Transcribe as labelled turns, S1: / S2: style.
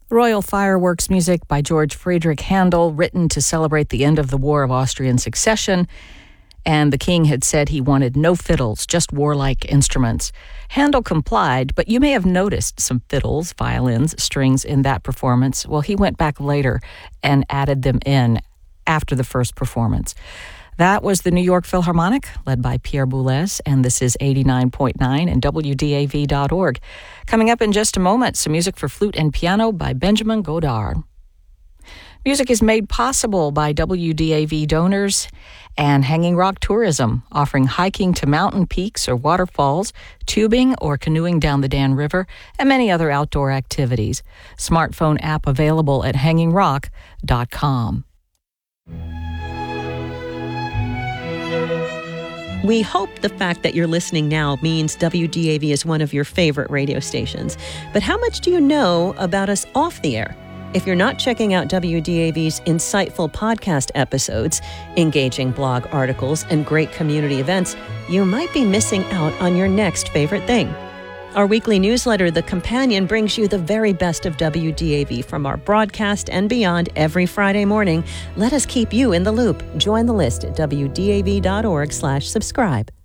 S1: Royal Fireworks music by George Friedrich Handel, written to celebrate the end of the War of Austrian Succession. And the king had said he wanted no fiddles, just warlike instruments. Handel complied, but you may have noticed some fiddles, violins, strings in that performance. Well, he went back later and added them in after the first performance. That was the New York Philharmonic, led by Pierre Boulez, and this is 89.9 and WDAV.org. Coming up in just a moment, some music for flute and piano by Benjamin Godard. Music is made possible by WDAV donors and Hanging Rock Tourism, offering hiking to mountain peaks or waterfalls, tubing or canoeing down the Dan River, and many other outdoor activities. Smartphone app available at hangingrock.com.
S2: We hope the fact that you're listening now means WDAV is one of your favorite radio stations. But how much do you know about us off the air? If you're not checking out WDAV's insightful podcast episodes, engaging blog articles, and great community events, you might be missing out on your next favorite thing. Our weekly newsletter, The Companion, brings you the very best of WDAV from our broadcast and beyond every Friday morning. Let us keep you in the loop. Join the list at WDAV.org/subscribe.